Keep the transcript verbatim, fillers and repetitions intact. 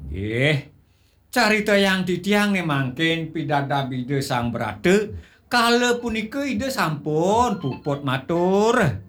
Nggih. Carita yang ditiang mangkin pidada-bida sang brade kala punika ide sampun puput matur.